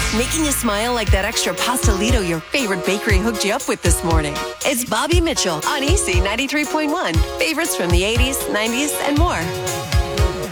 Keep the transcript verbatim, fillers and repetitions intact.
Making you smile like that extra pastelito your favorite bakery hooked you up with this morning. It's Bobby Mitchell on E C ninety-three point one. Favorites from the eighties, nineties, and more.